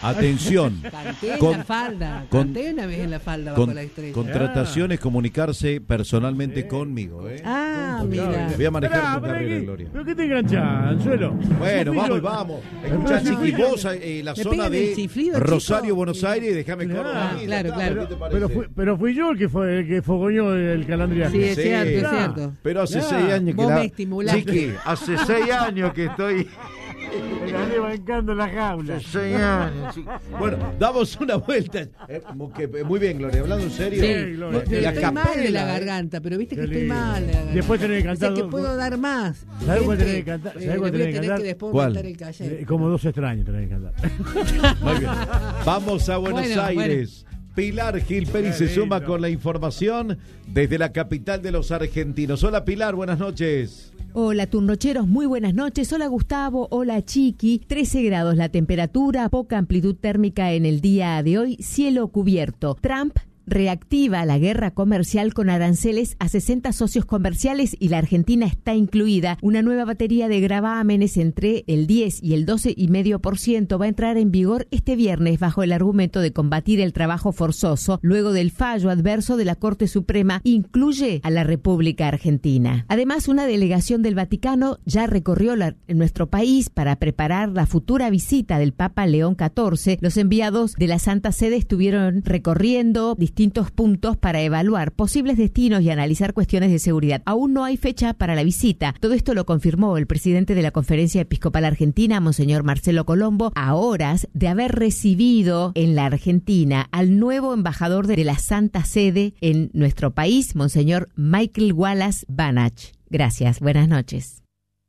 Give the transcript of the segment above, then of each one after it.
Atención. Canté en la falda. Canté una vez en la falda bajo la estrella. Contratación es comunicarse personalmente conmigo, ¿eh? Mira. Voy a manejar tu carrera, Gloria. ¿Pero qué te enganchás, Anzuelo? Bueno, vamos. Escuchá, Chiqui, vos la zona de chiflido, Rosario, chico. Buenos Aires, déjame correr. Claro. Pero fui yo el que fogoñó el calandriaje. Sí, es cierto. Pero hace 6 años que vos me estimulaste. Chiqui, hace 6 años que estoy... Me gané bancando la jaula. 6 años, chiqui. Bueno, damos una vuelta. Muy bien, Gloria, hablando en serio. Sí, Gloria. pero estoy mal de la garganta, pero viste que estoy mal de la garganta. Después tenés que cantar. Sé que puedo dar más. ¿Sabés cuál tenés que cantar? ¿Sabés cuál tenés que cantar? Que después ¿Cuál? aumentar el calle. Como 2 extraños tenés que cantar. Muy bien. Vamos a Buenos Aires. Pilar Gil Pérez se suma con la información desde la capital de los argentinos. Hola Pilar, buenas noches. Hola turnocheros, muy buenas noches. Hola Gustavo, hola Chiqui. 13 grados la temperatura, poca amplitud térmica en el día de hoy, cielo cubierto. Trump reactiva la guerra comercial con aranceles a 60 socios comerciales y la Argentina está incluida. Una nueva batería de gravámenes entre el 10 y el 12,5% va a entrar en vigor este viernes bajo el argumento de combatir el trabajo forzoso. Luego del fallo adverso de la Corte Suprema, incluye a la República Argentina. Además, una delegación del Vaticano ya recorrió nuestro país para preparar la futura visita del Papa León XIV. Los enviados de la Santa Sede estuvieron recorriendo distintos puntos para evaluar posibles destinos y analizar cuestiones de seguridad. Aún no hay fecha para la visita. Todo esto lo confirmó el presidente de la Conferencia Episcopal Argentina, Monseñor Marcelo Colombo, a horas de haber recibido en la Argentina al nuevo embajador de la Santa Sede en nuestro país, Monseñor Michael Wallace Banach. Gracias, buenas noches.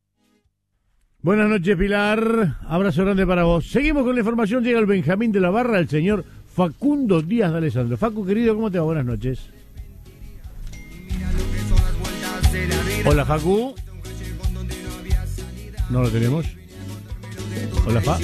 Buenas noches, Pilar. Abrazo grande para vos. Seguimos con la información. Llega el Benjamín de la Barra, el señor Facundo Díaz de Alessandro. Facu, querido, ¿cómo te va? Buenas noches. Hola, Facu. No lo tenemos. Hola, Fa.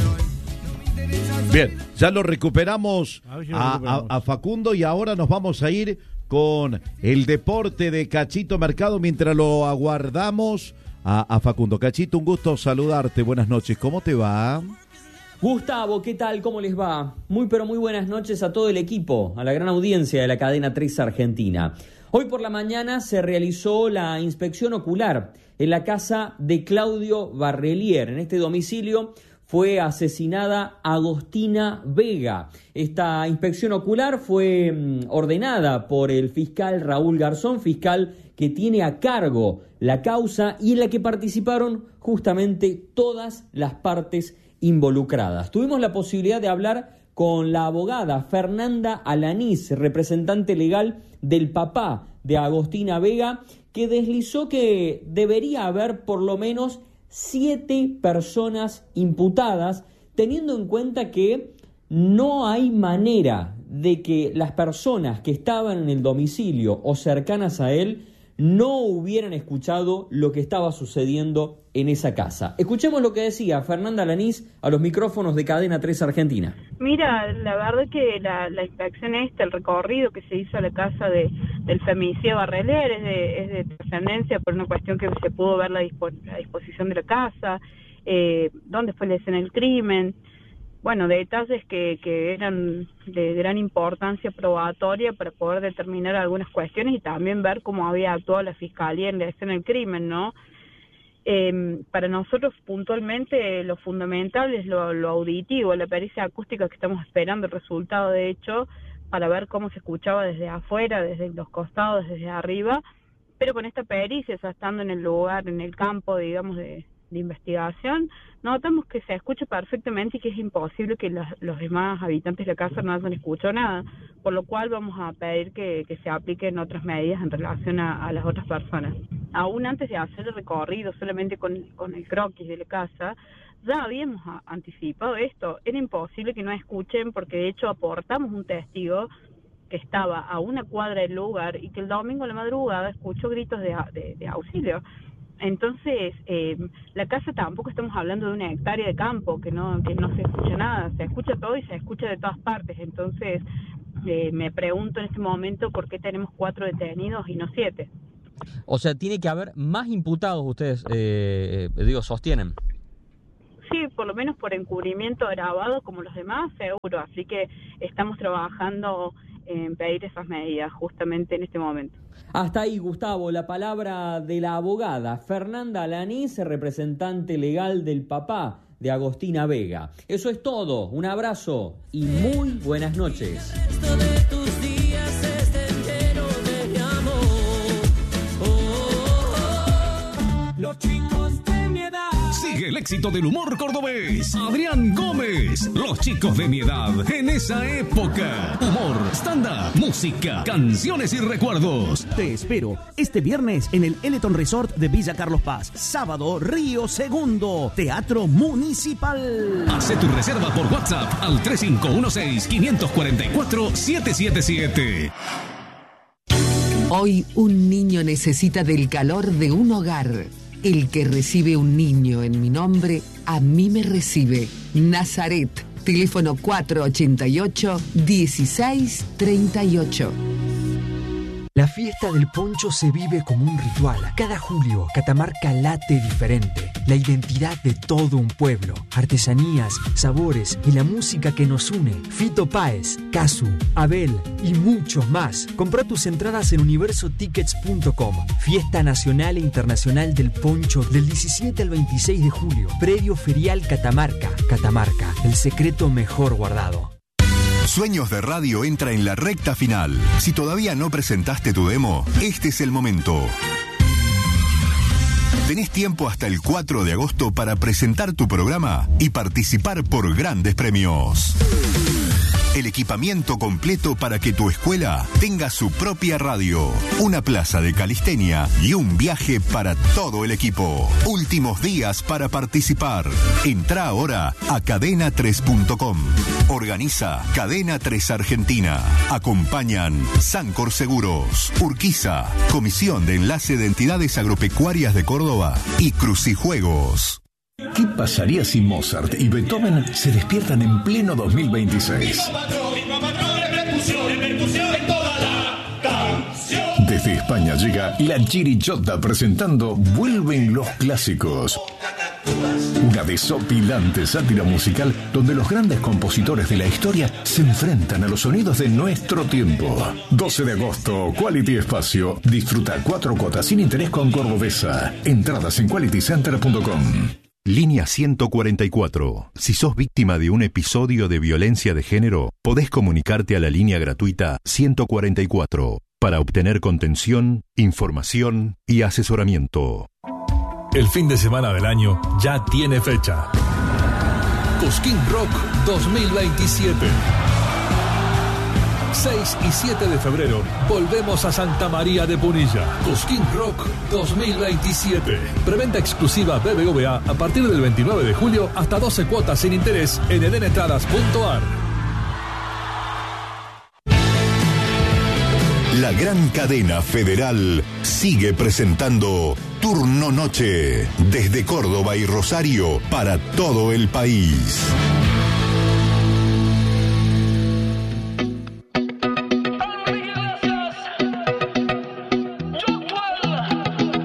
Bien, ya lo recuperamos a Facundo y ahora nos vamos a ir con el deporte de Cachito Mercado mientras lo aguardamos a Facundo. Cachito, un gusto saludarte. Buenas noches. ¿Cómo te va? Gustavo, ¿qué tal? ¿Cómo les va? Muy pero muy buenas noches a todo el equipo, a la gran audiencia de la cadena 3 Argentina. Hoy por la mañana se realizó la inspección ocular en la casa de Claudio Barrelier. En este domicilio fue asesinada Agostina Vega. Esta inspección ocular fue ordenada por el fiscal Raúl Garzón, fiscal que tiene a cargo la causa y en la que participaron justamente todas las partes involucradas. Tuvimos la posibilidad de hablar con la abogada Fernanda Alanís, representante legal del papá de Agostina Vega, que deslizó que debería haber por lo menos 7 personas imputadas, teniendo en cuenta que no hay manera de que las personas que estaban en el domicilio o cercanas a él no hubieran escuchado lo que estaba sucediendo en esa casa. Escuchemos lo que decía Fernanda Alanís a los micrófonos de Cadena 3 Argentina. Mira, la verdad que la inspección el recorrido que se hizo a la casa del femicidio Barrelier es de trascendencia por una cuestión que se pudo ver la disposición de la casa, dónde fue la escena del crimen. Bueno, detalles que eran de gran importancia probatoria para poder determinar algunas cuestiones y también ver cómo había actuado la fiscalía en la escena del crimen, ¿no? Para nosotros puntualmente lo fundamental es lo auditivo, la pericia acústica que estamos esperando el resultado de hecho para ver cómo se escuchaba desde afuera, desde los costados, desde arriba, pero con esta pericia, o sea, estando en el lugar, en el campo, digamos, de investigación, notamos que se escucha perfectamente y que es imposible que los demás habitantes de la casa no hayan escuchado nada, por lo cual vamos a pedir que se apliquen otras medidas en relación a las otras personas. Aún antes de hacer el recorrido solamente con el croquis de la casa, ya habíamos anticipado esto, era imposible que no escuchen porque de hecho aportamos un testigo que estaba a una cuadra del lugar y que el domingo a la madrugada escuchó gritos de auxilio. Entonces, la casa tampoco estamos hablando de una hectárea de campo, que no se escucha nada, se escucha todo y se escucha de todas partes. Entonces, me pregunto en este momento por qué tenemos 4 detenidos y no 7. O sea, tiene que haber más imputados, ustedes, sostienen. sí, por lo menos por encubrimiento agravado como los demás, seguro. Así que estamos trabajando en pedir esas medidas justamente en este momento. Hasta ahí, Gustavo, la palabra de la abogada Fernanda Alanís, representante legal del papá de Agostina Vega. Eso es todo, un abrazo y muy buenas noches. Los chicos de mi edad. Sigue el éxito del humor cordobés. Adrián Gómez. Los chicos de mi edad en esa época. Humor, stand-up, música, canciones y recuerdos. Te espero este viernes en el Eleton Resort de Villa Carlos Paz. Sábado, Río Segundo, Teatro Municipal. Hace tu reserva por WhatsApp al 3516-544-777. Hoy un niño necesita del calor de un hogar. El que recibe un niño en mi nombre, a mí me recibe. Nazaret, teléfono 488-1638. La fiesta del poncho se vive como un ritual. Cada julio, Catamarca late diferente. La identidad de todo un pueblo. Artesanías, sabores y la música que nos une. Fito Páez, Casu, Abel y muchos más. Compra tus entradas en universotickets.com. Fiesta Nacional e Internacional del Poncho del 17 al 26 de julio. Predio Ferial Catamarca. Catamarca, el secreto mejor guardado. Sueños de Radio entra en la recta final. Si todavía no presentaste tu demo, este es el momento. Tenés tiempo hasta el 4 de agosto para presentar tu programa y participar por grandes premios. El equipamiento completo para que tu escuela tenga su propia radio, una plaza de calistenia y un viaje para todo el equipo. Últimos días para participar. Entrá ahora a cadena3.com. Organiza Cadena 3 Argentina. Acompañan Sancor Seguros, Urquiza, Comisión de Enlace de Entidades Agropecuarias de Córdoba y Crucijuegos. ¿Qué pasaría si Mozart y Beethoven se despiertan en pleno 2026? Desde España llega La Chirichota presentando Vuelven los Clásicos. Una desopilante sátira musical donde los grandes compositores de la historia se enfrentan a los sonidos de nuestro tiempo. 12 de agosto, Quality Espacio. Disfruta 4 cuotas sin interés con Cordobesa. Entradas en qualitycenter.com. Línea 144. Si sos víctima de un episodio de violencia de género, podés comunicarte a la línea gratuita 144 para obtener contención, información y asesoramiento. El fin de semana del año ya tiene fecha. Cosquín Rock 2027. 6 y 7 de febrero, volvemos a Santa María de Punilla. Cosquín Rock 2027. Preventa exclusiva BBVA a partir del 29 de julio hasta 12 cuotas sin interés en edenetradas.ar. La gran cadena federal sigue presentando Turno Noche desde Córdoba y Rosario para todo el país.